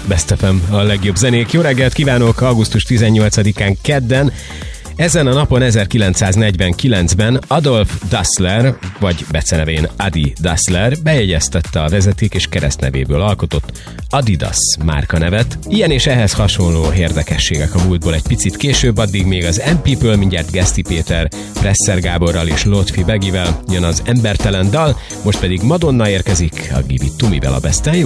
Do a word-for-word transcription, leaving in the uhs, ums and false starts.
Best ef em, a legjobb zenék. Jó reggelt kívánok, augusztus tizennyolcadikán kedden. Ezen a napon ezerkilencszáznegyvenkilencben Adolf Dassler, vagy becenevén Adi Dassler bejegyeztette a vezeték és keresztnevéből alkotott Adidas márkanevet. Ilyen és ehhez hasonló érdekességek a múltból egy picit később, addig még az em pé-ből mindjárt Geszti Péter, Presser Gáborral és Lotfi Begivel jön az embertelen dal, most pedig Madonna érkezik a Give It To Me-vel a Besten.